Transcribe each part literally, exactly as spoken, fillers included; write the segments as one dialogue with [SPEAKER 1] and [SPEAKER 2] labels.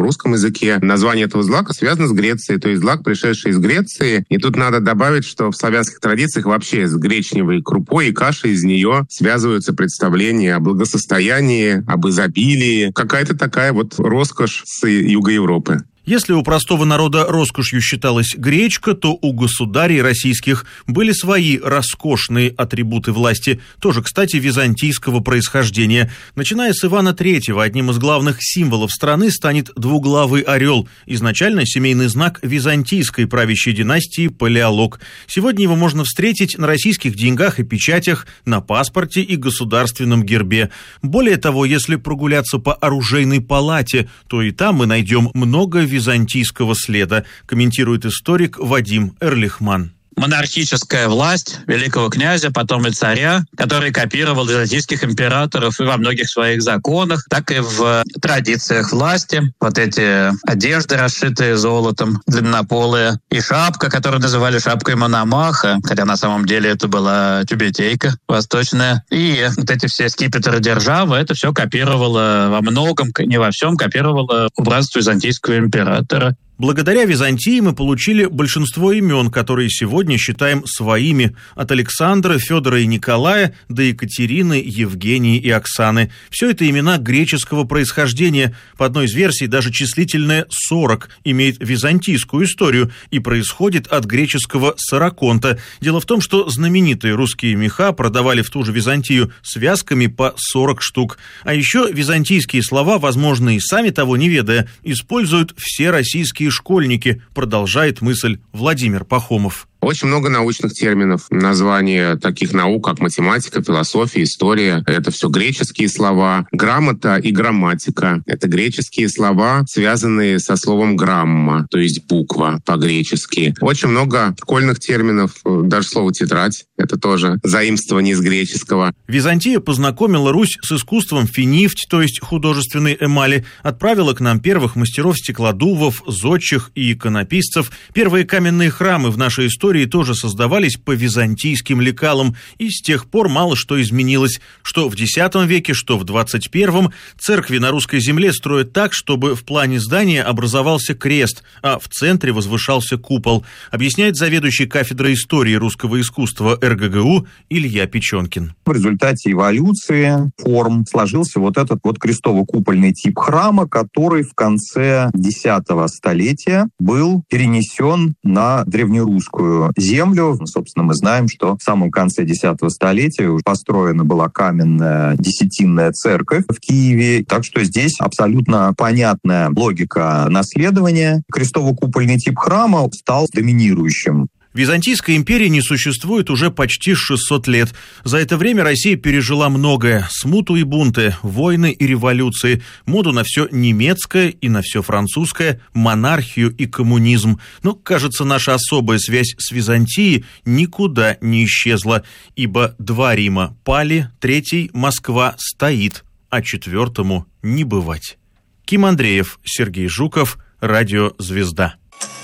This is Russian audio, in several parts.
[SPEAKER 1] русском языке. Название этого злака связано с Грецией, то есть злак, пришедший из Греции. И тут надо добавить, что в славянских традициях вообще с гречневой крупой и кашей из нее связываются представления о благосостоянии, об изобилии. Какая-то такая вот роскошь с юга Европы.
[SPEAKER 2] Если у простого народа роскошью считалась гречка, то у государей российских были свои роскошные атрибуты власти, тоже, кстати, византийского происхождения. Начиная с Ивана Третьего, одним из главных символов страны станет двуглавый орел, изначально семейный знак византийской правящей династии Палеолог. Сегодня его можно встретить на российских деньгах и печатях, на паспорте и государственном гербе. Более того, если прогуляться по оружейной палате, то и там мы найдем много византийского следа, комментирует историк Вадим Эрлихман.
[SPEAKER 3] Монархическая власть великого князя, потом и царя, который копировал византийских императоров и во многих своих законах, так и в традициях власти. Вот эти одежды, расшитые золотом, длиннополые, и шапка, которую называли шапкой Мономаха, хотя на самом деле это была тюбетейка восточная. И вот эти все скипетры державы, это все копировало во многом, не во всем, копировало убранство византийского императора.
[SPEAKER 2] Благодаря Византии мы получили большинство имен, которые сегодня считаем своими, от Александра, Федора и Николая до Екатерины, Евгении и Оксаны. Все это имена греческого происхождения. По одной из версий, даже числительное сорок имеет византийскую историю и происходит от греческого сороконта. Дело в том, что знаменитые русские меха продавали в ту же Византию связками по сорок штук. А еще византийские слова, возможно, и сами того не ведая, используют все российские школьники, продолжает мысль Владимир Пахомов.
[SPEAKER 1] Очень много научных терминов, названия таких наук, как математика, философия, история. Это все греческие слова. Грамота и грамматика. Это греческие слова, связанные со словом грамма, то есть буква по-гречески. Очень много школьных терминов, даже слово тетрадь. Это тоже заимствование из греческого.
[SPEAKER 2] Византия познакомила Русь с искусством финифть, то есть художественной эмали, отправила к нам первых мастеров стеклодувов, зодчих и иконописцев. Первые каменные храмы в нашей истории тоже создавались по византийским лекалам, и с тех пор мало что изменилось. Что в десятом веке, что в двадцать первом церкви на русской земле строят так, чтобы в плане здания образовался крест, а в центре возвышался купол, объясняет заведующий кафедрой истории русского искусства эр гэ гэ у Илья Печенкин.
[SPEAKER 4] В результате эволюции форм сложился вот этот вот крестово-купольный тип храма, который в конце десятого столетия был перенесен на древнерусскую землю. Собственно, мы знаем, что в самом конце десятого столетия уже построена была каменная десятинная церковь в Киеве. Так что здесь абсолютно понятная логика наследования. Крестово-купольный тип храма стал доминирующим.
[SPEAKER 2] Византийская империя не существует уже почти шестьсот лет. За это время Россия пережила многое. Смуту и бунты, войны и революции, моду на все немецкое и на все французское, монархию и коммунизм. Но, кажется, наша особая связь с Византией никуда не исчезла, ибо два Рима пали, третий Москва стоит, а четвертому не бывать. Ким Андреев, Сергей Жуков, Радио «Звезда».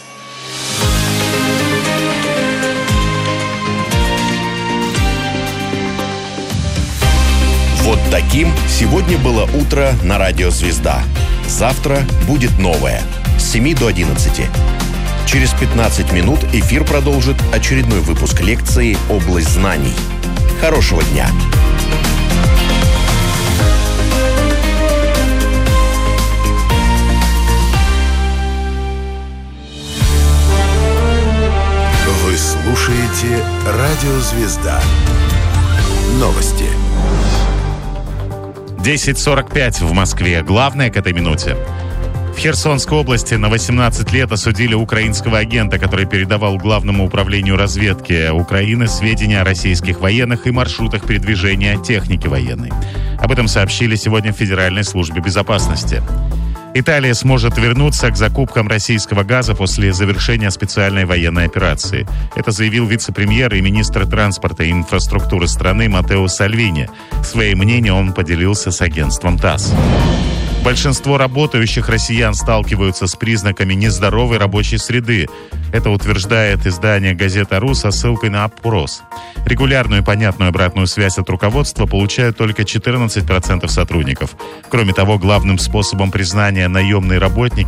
[SPEAKER 5] Вот таким сегодня было утро на Радио «Звезда». Завтра будет новое. С семи до одиннадцати. Через пятнадцать минут эфир продолжит очередной выпуск лекции «Область знаний». Хорошего дня!
[SPEAKER 6] Вы слушаете Радио «Звезда». Новости.
[SPEAKER 7] десять сорок пять в Москве. Главное к этой минуте. В Херсонской области на восемнадцать лет осудили украинского агента, который передавал Главному управлению разведки Украины сведения о российских военных и маршрутах передвижения техники военной. Об этом сообщили сегодня в Федеральной службе безопасности. Италия сможет вернуться к закупкам российского газа после завершения специальной военной операции. Это заявил вице-премьер и министр транспорта и инфраструктуры страны Маттео Сальвини. Своим мнением он поделился с агентством ТАСС. Большинство работающих россиян сталкиваются с признаками нездоровой рабочей среды. Это утверждает издание «Газета.ру» со ссылкой на опрос. Регулярную и понятную обратную связь от руководства получают только четырнадцать процентов сотрудников. Кроме того, главным способом признания наемный работник